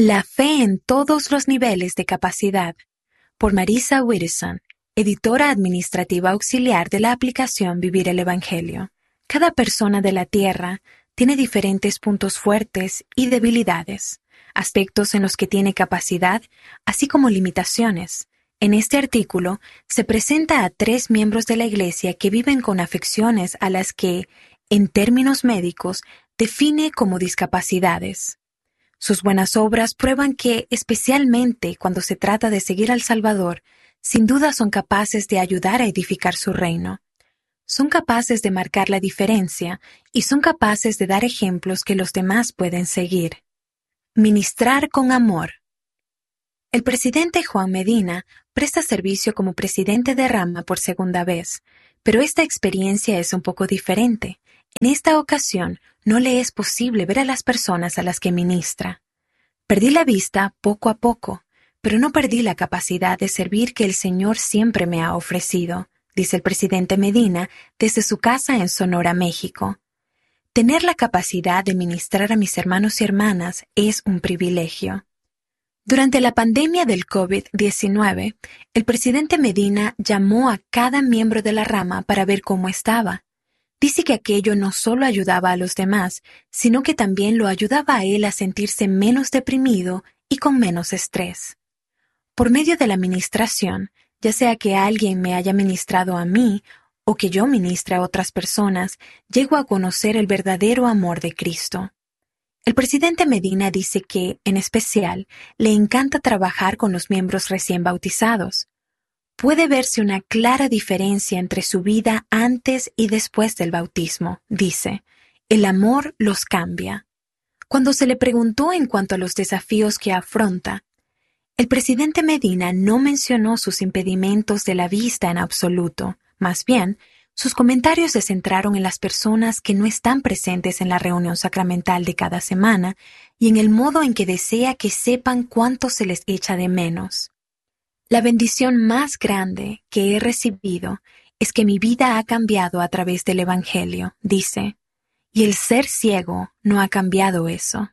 La fe en todos los niveles de capacidad, por Marisa Whittison, editora administrativa auxiliar de la aplicación Vivir el Evangelio. Cada persona de la Tierra tiene diferentes puntos fuertes y debilidades, aspectos en los que tiene capacidad, así como limitaciones. En este artículo se presenta a 3 miembros de la Iglesia que viven con afecciones a las que, en términos médicos, define como discapacidades. Sus buenas obras prueban que, especialmente cuando se trata de seguir al Salvador, sin duda son capaces de ayudar a edificar su reino. Son capaces de marcar la diferencia y son capaces de dar ejemplos que los demás pueden seguir. Ministrar con amor. El presidente Juan Medina presta servicio como presidente de Rama por segunda vez, pero esta experiencia es un poco diferente. En esta ocasión, no le es posible ver a las personas a las que ministra. Perdí la vista poco a poco, pero no perdí la capacidad de servir que el Señor siempre me ha ofrecido, dice el presidente Medina desde su casa en Sonora, México. Tener la capacidad de ministrar a mis hermanos y hermanas es un privilegio. Durante la pandemia del COVID-19, el presidente Medina llamó a cada miembro de la Rama para ver cómo estaba. Dice que aquello no solo ayudaba a los demás, sino que también lo ayudaba a él a sentirse menos deprimido y con menos estrés. Por medio de la ministración, ya sea que alguien me haya ministrado a mí o que yo ministre a otras personas, llego a conocer el verdadero amor de Cristo. El presidente Medina dice que, en especial, le encanta trabajar con los miembros recién bautizados. Puede verse una clara diferencia entre su vida antes y después del bautismo, dice. El amor los cambia. Cuando se le preguntó en cuanto a los desafíos que afronta, el presidente Medina no mencionó sus impedimentos de la vista en absoluto. Más bien, sus comentarios se centraron en las personas que no están presentes en la reunión sacramental de cada semana y en el modo en que desea que sepan cuánto se les echa de menos. La bendición más grande que he recibido es que mi vida ha cambiado a través del Evangelio, dice, y el ser ciego no ha cambiado eso.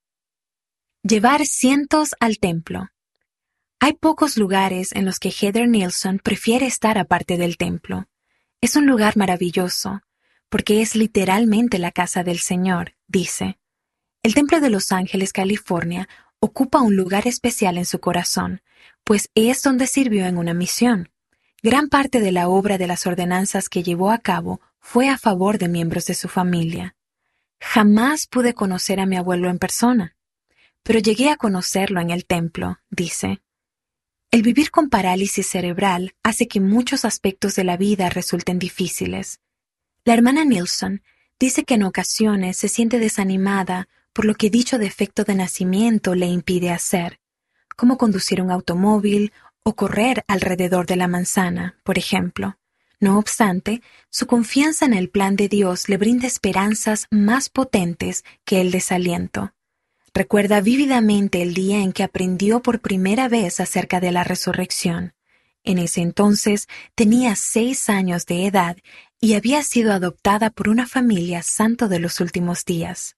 Llevar cientos al templo. Hay pocos lugares en los que Heather Nilsson prefiere estar aparte del templo. Es un lugar maravilloso, porque es literalmente la casa del Señor, dice. El Templo de Los Ángeles, California, ocupa un lugar especial en su corazón, pues es donde sirvió en una misión. Gran parte de la obra de las ordenanzas que llevó a cabo fue a favor de miembros de su familia. Jamás pude conocer a mi abuelo en persona, pero llegué a conocerlo en el templo, dice. El vivir con parálisis cerebral hace que muchos aspectos de la vida resulten difíciles. La hermana Nilsson dice que en ocasiones se siente desanimada por lo que dicho defecto de nacimiento le impide hacer, como conducir un automóvil o correr alrededor de la manzana, por ejemplo. No obstante, su confianza en el plan de Dios le brinda esperanzas más potentes que el desaliento. Recuerda vívidamente el día en que aprendió por primera vez acerca de la resurrección. En ese entonces tenía 6 años de edad y había sido adoptada por una familia santo de los últimos días.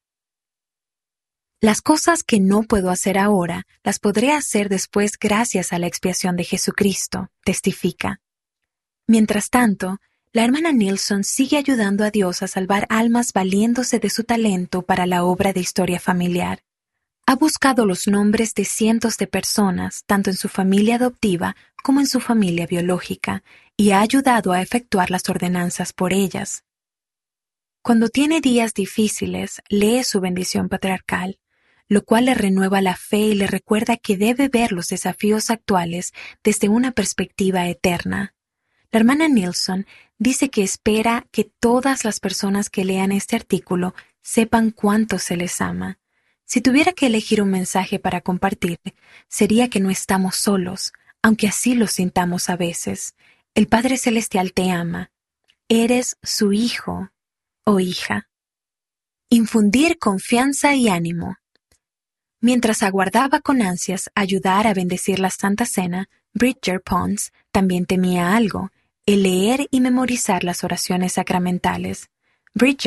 Las cosas que no puedo hacer ahora, las podré hacer después gracias a la expiación de Jesucristo, testifica. Mientras tanto, la hermana Nilsson sigue ayudando a Dios a salvar almas valiéndose de su talento para la obra de historia familiar. Ha buscado los nombres de cientos de personas, tanto en su familia adoptiva como en su familia biológica, y ha ayudado a efectuar las ordenanzas por ellas. Cuando tiene días difíciles, lee su bendición patriarcal, lo cual le renueva la fe y le recuerda que debe ver los desafíos actuales desde una perspectiva eterna. La hermana Nilsson dice que espera que todas las personas que lean este artículo sepan cuánto se les ama. Si tuviera que elegir un mensaje para compartir, sería que no estamos solos, aunque así lo sintamos a veces. El Padre Celestial te ama. Eres su hijo o hija. Infundir confianza y ánimo. Mientras aguardaba con ansias ayudar a bendecir la Santa Cena, Bridger Pons también temía algo, el leer y memorizar las oraciones sacramentales. Bridger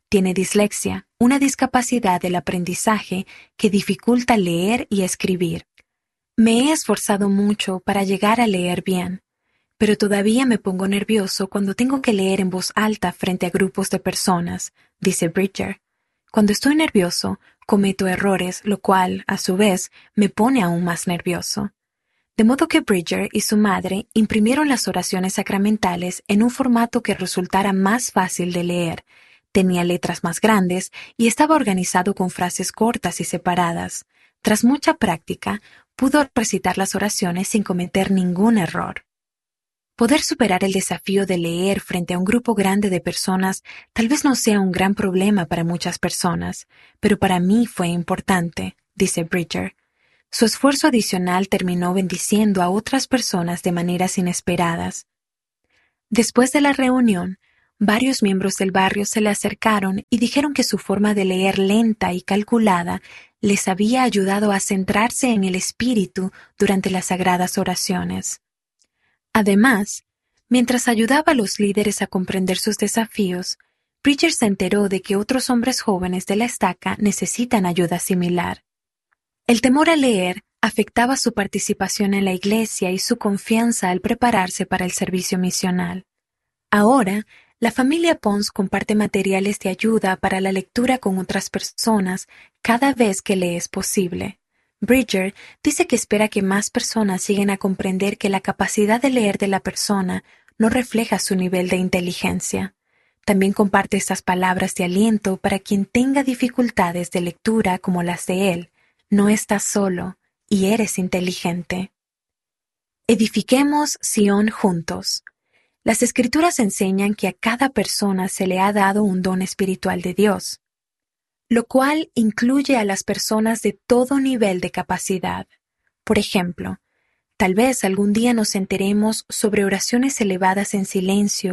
Tiene dislexia, una discapacidad del aprendizaje que dificulta leer y escribir. Me he esforzado mucho para llegar a leer bien, pero todavía me pongo nervioso cuando tengo que leer en voz alta frente a grupos de personas, dice Bridger. Cuando estoy nervioso, cometo errores, lo cual, a su vez, me pone aún más nervioso. De modo que Bridger y su madre imprimieron las oraciones sacramentales en un formato que resultara más fácil de leer. Tenía letras más grandes y estaba organizado con frases cortas y separadas. Tras mucha práctica, pudo recitar las oraciones sin cometer ningún error. Poder superar el desafío de leer frente a un grupo grande de personas tal vez no sea un gran problema para muchas personas, pero para mí fue importante, dice Bridger. Su esfuerzo adicional terminó bendiciendo a otras personas de maneras inesperadas. Después de la reunión, varios miembros del barrio se le acercaron y dijeron que su forma de leer lenta y calculada les había ayudado a centrarse en el espíritu durante las sagradas oraciones. Además, mientras ayudaba a los líderes a comprender sus desafíos, Bridger se enteró de que otros hombres jóvenes de la estaca necesitan ayuda similar. El temor a leer afectaba su participación en la iglesia y su confianza al prepararse para el servicio misional. Ahora, la familia Pons comparte materiales de ayuda para la lectura con otras personas cada vez que le es posible. Bridger dice que espera que más personas lleguen a comprender que la capacidad de leer de la persona no refleja su nivel de inteligencia. También comparte estas palabras de aliento para quien tenga dificultades de lectura como las de él. No estás solo y eres inteligente. Edifiquemos Sion juntos. Las Escrituras enseñan que a cada persona se le ha dado un don espiritual de Dios, lo cual incluye a las personas de todo nivel de capacidad. Por ejemplo, tal vez algún día nos enteremos sobre oraciones elevadas en silencio